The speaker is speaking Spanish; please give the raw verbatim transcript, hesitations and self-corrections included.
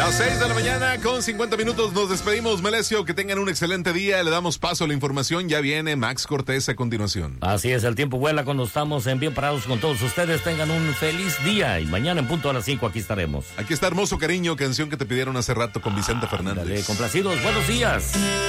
A las seis de la mañana con cincuenta minutos nos despedimos, Melesio, que tengan un excelente día, le damos paso a la información, ya viene Max Cortés a continuación. Así es, el tiempo vuela cuando estamos en Bien Parados con todos ustedes, tengan un feliz día y mañana en punto a las cinco aquí estaremos. Aquí está Hermoso Cariño, canción que te pidieron hace rato con Vicente Fernández. Dale, complacidos, buenos días.